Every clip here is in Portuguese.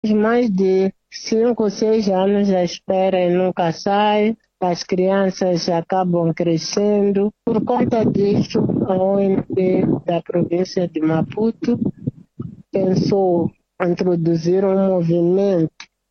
Mais de 5 ou 6 anos à espera e nunca sai. As crianças acabam crescendo. Por conta disso, a ONP da província de Maputo pensou em introduzir um movimento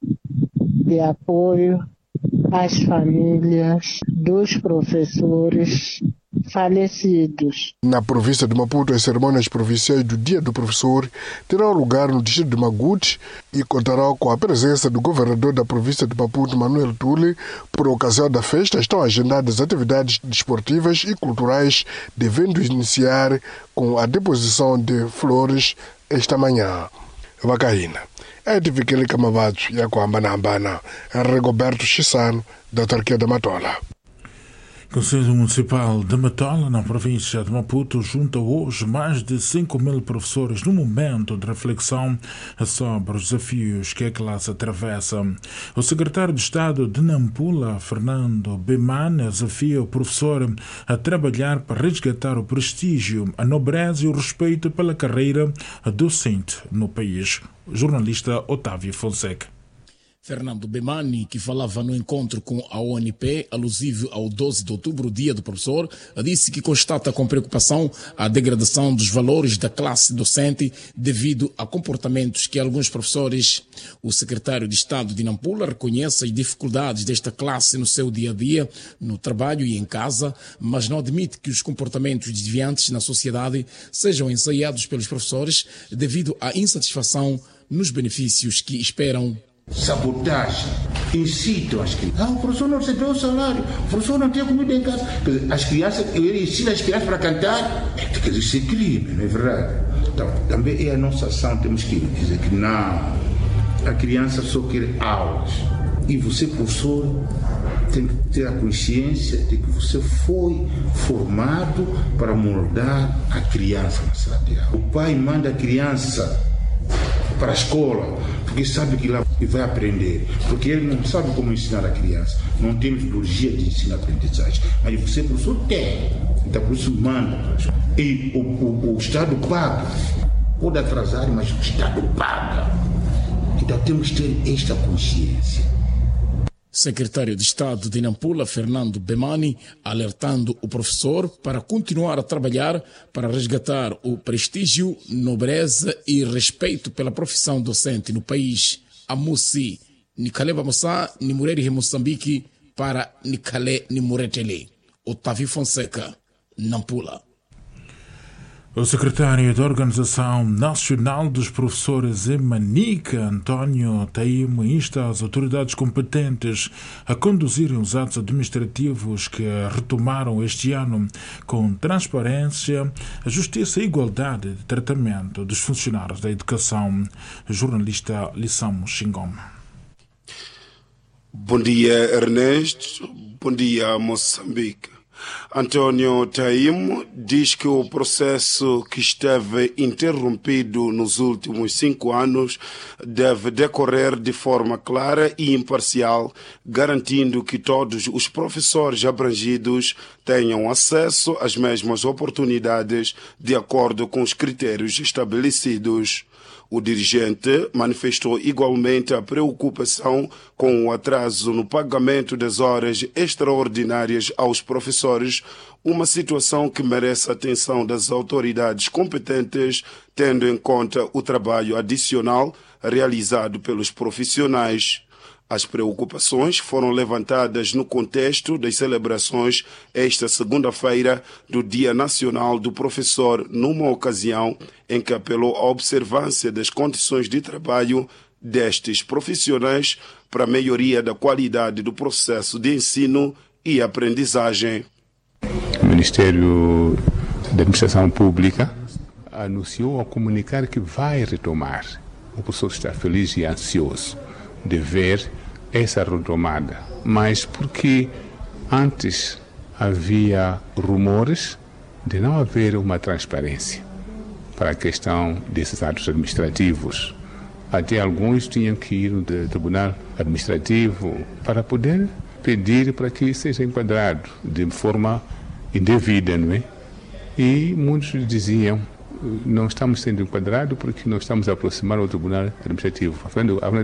de apoio às famílias dos professores falecidos. Na província de Maputo, as cerimônias provinciais do Dia do Professor terão lugar no distrito de Maguti e contarão com a presença do governador da província de Maputo, Manuel Tule. Por ocasião da festa, estão agendadas atividades desportivas e culturais, devendo iniciar com a deposição de flores esta manhã. Vacaína. É de Vikele Kamavato e a Kwambana, Rigoberto Chissano, da autarquia da Matola. Conselho Municipal de Matola, na província de Maputo, junta hoje mais de 5.000 professores no momento de reflexão sobre os desafios que a classe atravessa. O secretário de Estado de Nampula, Fernando Bemane, desafia o professor a trabalhar para resgatar o prestígio, a nobreza e o respeito pela carreira docente no país. O jornalista Otávio Fonseca. Fernando Bemane, que falava no encontro com a ONP, alusivo ao 12 de outubro, Dia do Professor, disse que constata com preocupação a degradação dos valores da classe docente devido a comportamentos que alguns professores. O secretário de Estado de Nampula reconhece as dificuldades desta classe no seu dia-a-dia, no trabalho e em casa, mas não admite que os comportamentos desviantes na sociedade sejam ensaiados pelos professores devido à insatisfação nos benefícios que esperam. Sabotagem, incitam as crianças. O professor não recebeu o salário, o professor não tem comida em casa. As crianças, ele ensina as crianças para cantar. Quer dizer, isso é crime, não é verdade? Então, também é a nossa ação, temos que dizer que não, a criança só quer aulas. E você, professor, tem que ter a consciência de que você foi formado para moldar a criança na sala de aula. O pai manda a criança para a escola, porque sabe que lá vai aprender, porque ele não sabe como ensinar a criança, não tem metodologia de ensino-aprendizagem, mas você, professor, tem, então por isso manda. E o Estado paga, pode atrasar, mas o Estado paga, então temos que ter esta consciência. Secretário de Estado de Nampula, Fernando Bemane, alertando o professor para continuar a trabalhar para resgatar o prestígio, nobreza e respeito pela profissão docente no país. Amusi, Nikaleba Mossá, Nimureri Moçambique, para Nikale Nimuretele. Otávio Fonseca, Nampula. O secretário da Organização Nacional dos Professores em Manica, António Taimo, insta as autoridades competentes a conduzirem os atos administrativos que retomaram este ano com transparência, justiça e igualdade de tratamento dos funcionários da educação. Jornalista Lissamo Xingoma. Bom dia, Ernesto. Bom dia, Moçambique. António Taimo diz que o processo que esteve interrompido nos últimos 5 anos deve decorrer de forma clara e imparcial, garantindo que todos os professores abrangidos tenham acesso às mesmas oportunidades de acordo com os critérios estabelecidos. O dirigente manifestou igualmente a preocupação com o atraso no pagamento das horas extraordinárias aos professores, uma situação que merece a atenção das autoridades competentes, tendo em conta o trabalho adicional realizado pelos profissionais. As preocupações foram levantadas no contexto das celebrações esta segunda-feira do Dia Nacional do Professor, numa ocasião em que apelou à observância das condições de trabalho destes profissionais para a melhoria da qualidade do processo de ensino e aprendizagem. O Ministério da Administração Pública anunciou ao comunicar que vai retomar. O professor está feliz e ansioso de ver essa retomada, mas porque antes havia rumores de não haver uma transparência para a questão desses atos administrativos. Até alguns tinham que ir no Tribunal Administrativo para poder pedir para que seja enquadrado de forma indevida, não é? E muitos diziam: não estamos sendo enquadrados porque não estamos a aproximar ao Tribunal Administrativo. Falando